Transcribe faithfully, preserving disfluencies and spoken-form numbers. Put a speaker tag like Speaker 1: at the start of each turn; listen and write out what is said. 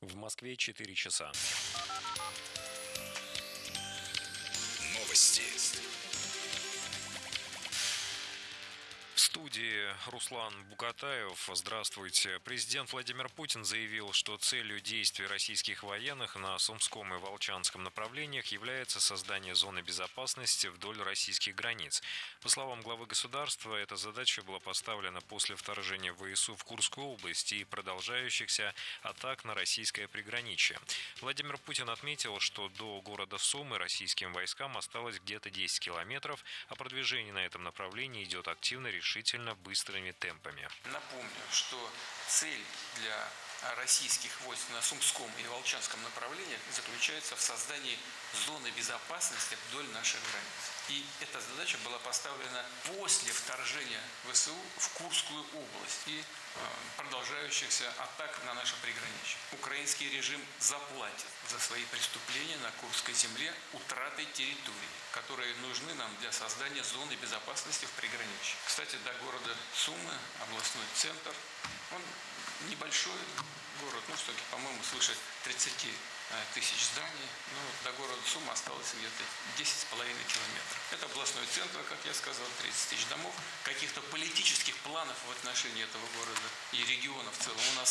Speaker 1: В Москве четыре часа.
Speaker 2: Новости.
Speaker 1: В студии Руслан Бугатаев. Здравствуйте. Президент Владимир Путин заявил, что целью действий российских военных на Сумском и Волчанском направлениях является создание зоны безопасности вдоль российских границ. По словам главы государства, эта задача была поставлена после вторжения ВСУ в Курскую область и продолжающихся атак на российское приграничье. Владимир Путин отметил, что до города Сумы российским войскам осталось где-то десять километров, а продвижение на этом направлении идет активно, решительно, быстрыми темпами.
Speaker 3: Напомню, что цель для российских войск на Сумском и Волчанском направлениях заключается в создании зоны безопасности вдоль наших границ. И эта задача была поставлена после вторжения ВСУ в Курскую область и продолжающихся атак на наше приграничье. Украинский режим заплатит за свои преступления на Курской земле утратой территорий, которые нужны нам для создания зоны безопасности в приграничье. Кстати, до города Сумы, областной центр, он небольшой город, ну, все-таки, по-моему, свыше тридцати тысяч зданий, но до города Сумы осталось где-то десять с половиной километров. Это областной центр, как я сказал, тридцать тысяч домов. Каких-то политических планов в отношении этого города и региона в целом у нас